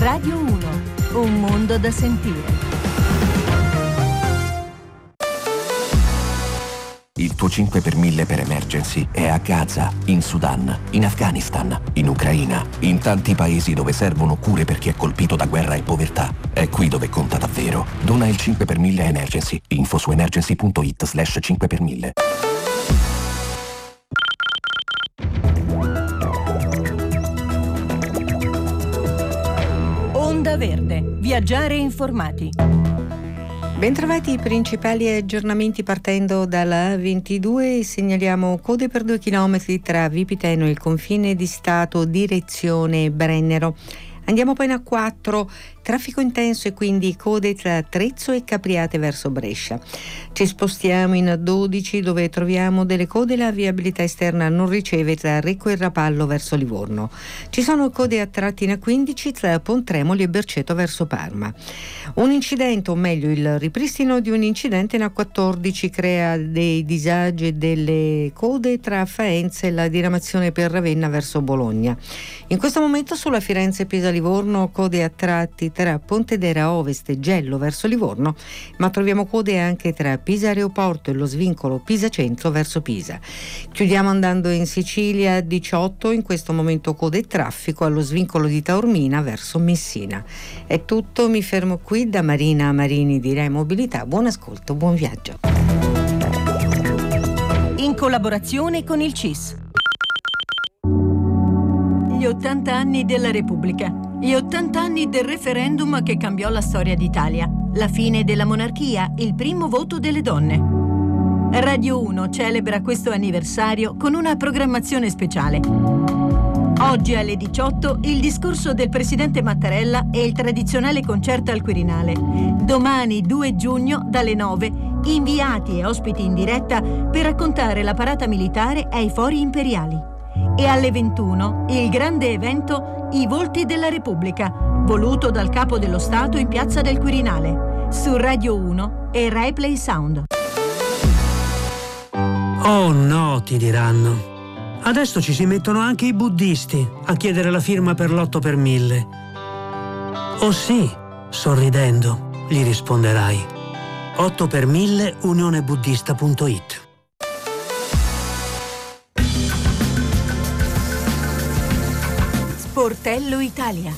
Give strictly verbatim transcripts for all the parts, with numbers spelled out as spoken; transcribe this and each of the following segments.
Radio uno, un mondo da sentire. Il tuo cinque per mille per Emergency è a Gaza, in Sudan, in Afghanistan, in Ucraina, in tanti paesi dove servono cure per chi è colpito da guerra e povertà. È qui dove conta davvero. Dona il cinque per mille a Emergency. Info su emergency.it slash cinque per mille. Onda Verde. Viaggiare informati. Bentrovati i principali aggiornamenti partendo dalla A ventidue. Segnaliamo code per due chilometri tra Vipiteno e il confine di Stato direzione Brennero. Andiamo poi in A quattro, traffico intenso e quindi code tra Trezzo e Capriate verso Brescia. Ci spostiamo in A dodici dove troviamo delle code, la viabilità esterna non riceve tra Recco e Rapallo verso Livorno. Ci sono code a tratti in A quindici tra Pontremoli e Berceto verso Parma. Un incidente, o meglio il ripristino di un incidente in A quattordici crea dei disagi e delle code tra Faenza e la diramazione per Ravenna verso Bologna. In questo momento sulla Firenze-Pisa-Livorno code a tratti tra Pontedera Ovest e Gello verso Livorno, ma troviamo code anche tra Pisa Aeroporto e lo svincolo Pisa Centro verso Pisa. Chiudiamo andando in Sicilia diciotto, in questo momento code e traffico allo svincolo di Taormina verso Messina. È tutto, mi fermo qui da Marina Marini di Rai Mobilità. Buon ascolto, buon viaggio. In collaborazione con il C I S. Gli ottanta anni della Repubblica. Gli ottanta anni del referendum che cambiò la storia d'Italia. La fine della monarchia, il primo voto delle donne. Radio uno celebra questo anniversario con una programmazione speciale. Oggi alle diciotto il discorso del presidente Mattarella e il tradizionale concerto al Quirinale. Domani due giugno dalle nove inviati e ospiti in diretta per raccontare la parata militare ai fori imperiali. E alle ventuno il grande evento I Volti della Repubblica, voluto dal Capo dello Stato in Piazza del Quirinale, su Radio uno e Rai Play Sound. Oh no, ti diranno. Adesso ci si mettono anche i buddisti a chiedere la firma per l'otto per mille. Oh sì, sorridendo, gli risponderai. otto per mille unione buddista punto it. Sportello Italia.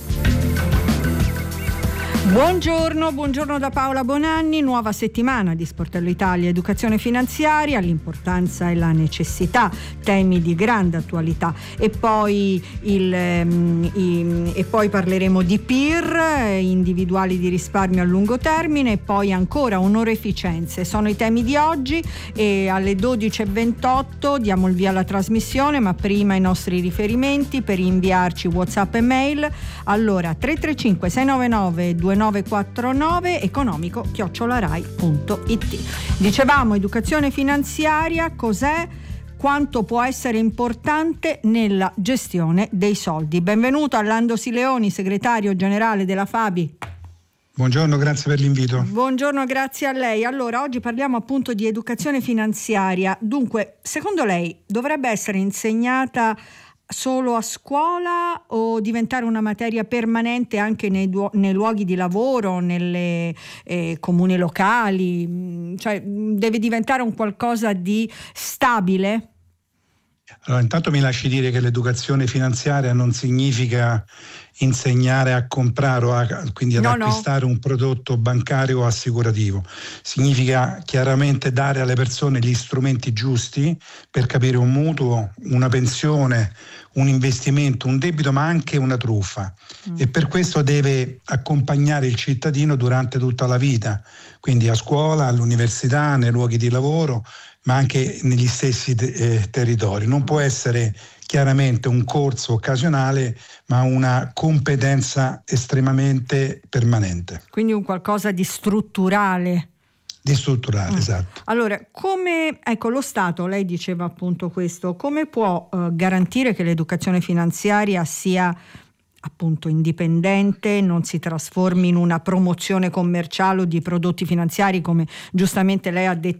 Buongiorno, buongiorno da Paola Bonanni. Nuova settimana di Sportello Italia, educazione finanziaria, l'importanza e la necessità, temi di grande attualità. E poi, il, um, i, e poi parleremo di P I R, individuali di risparmio a lungo termine, e poi ancora onoreficenze. Sono i temi di oggi e alle dodici e ventotto diamo il via alla trasmissione, ma prima i nostri riferimenti per inviarci WhatsApp e mail. Allora, tre tre cinque sei nove nove due nove quattro nove, economico chiocciola rai punto it. Dicevamo educazione finanziaria, cos'è, quanto può essere importante nella gestione dei soldi. Benvenuto a Lando Sileoni, segretario generale della Fabi. Buongiorno, grazie per l'invito. Buongiorno, grazie a lei. Allora, oggi parliamo appunto di educazione finanziaria. Dunque, secondo lei dovrebbe essere insegnata solo a scuola o diventare una materia permanente anche nei, du- nei luoghi di lavoro, nelle eh, comuni locali? Cioè, deve diventare un qualcosa di stabile? Allora, intanto mi lasci dire che l'educazione finanziaria non significa insegnare a comprare o a, quindi ad no, acquistare no. un prodotto bancario o assicurativo. Significa chiaramente dare alle persone gli strumenti giusti per capire un mutuo, una pensione, un investimento, un debito, ma anche una truffa. Mm. E per questo deve accompagnare il cittadino durante tutta la vita, quindi a scuola, all'università, nei luoghi di lavoro, ma anche negli stessi eh, territori. Non può essere chiaramente un corso occasionale, ma una competenza estremamente permanente. Quindi un qualcosa di strutturale. Di strutturale, mm. esatto. Allora, come, ecco, lo Stato, lei diceva appunto questo, come può eh, garantire che l'educazione finanziaria sia appunto indipendente, non si trasformi in una promozione commerciale o di prodotti finanziari, come giustamente lei ha detto